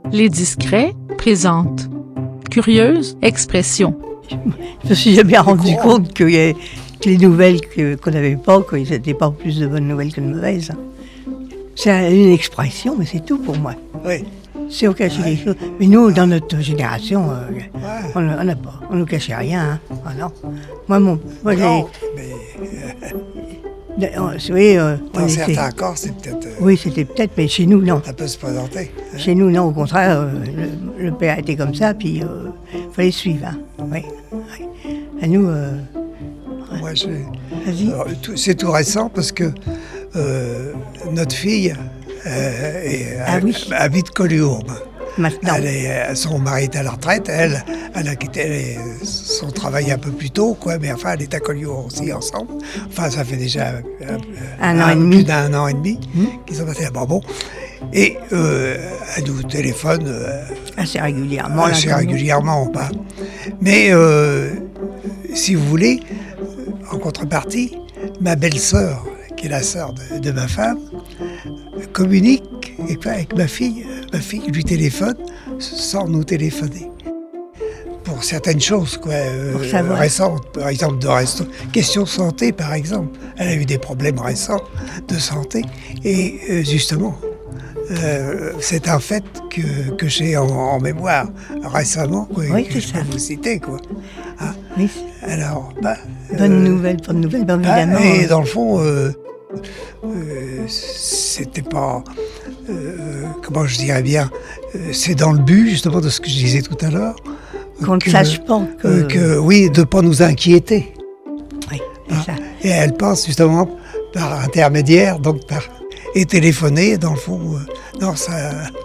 Les Discrets présentent Curieuse expression. Je me suis jamais rendu compte que les nouvelles qu'on n'avait pas, qu'ils n'étaient pas plus de bonnes nouvelles que de mauvaises. C'est une expression, mais c'est tout pour moi. Oui. Si on cachait des choses. Mais nous, dans notre génération, on n'a pas. On ne cachait rien. Hein. Ah non. Moi Non, mais dans certains corps, c'est peut-être... Oui, c'était peut-être, mais chez nous, non. Ça peut se présenter. Hein. Chez nous, non. Au contraire, le père était comme ça, puis il fallait suivre. Hein. Oui. À nous... Moi, Vas-y. C'est tout récent parce que notre fille habite Collioure. Maintenant. Son mari est à la retraite, elle a quitté son travail un peu plus tôt, mais enfin elle est à Collioure aussi ensemble. Enfin ça fait déjà un an et demi. Plus d'un an et demi qu'ils sont passés à Bourbon. Et elle nous téléphone assez régulièrement. Pas. Mais si vous voulez, en contrepartie, ma belle-sœur, qui est la sœur de ma femme, communique avec ma fille. Ma fille lui téléphone sans nous téléphoner. Pour certaines choses, récentes. Par exemple, question santé, par exemple. Elle a eu des problèmes récents de santé. Et justement, c'est un fait que j'ai en mémoire récemment, oui, que je peux vous citer, Hein? Oui. Alors, bonne nouvelle, évidemment. Et dans le fond, c'était pas... comment je dirais bien, c'est dans le but justement de ce que je disais tout à l'heure. Qu'on ne sache pas oui, de ne pas nous inquiéter. Oui, c'est ça. Et elle passe justement par intermédiaire, et téléphoner, dans le fond, non, ça...